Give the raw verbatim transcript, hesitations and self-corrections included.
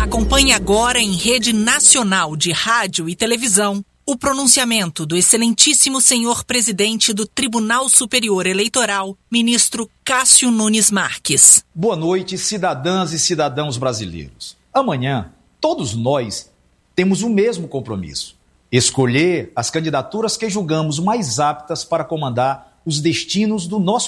Acompanhe agora em rede nacional de rádio e televisão o pronunciamento do excelentíssimo senhor presidente do Tribunal Superior Eleitoral, ministro Cássio Nunes Marques. Boa noite, cidadãs e cidadãos brasileiros. Amanhã, todos nós temos o mesmo compromisso: escolher as candidaturas que julgamos mais aptas para comandar os destinos do nosso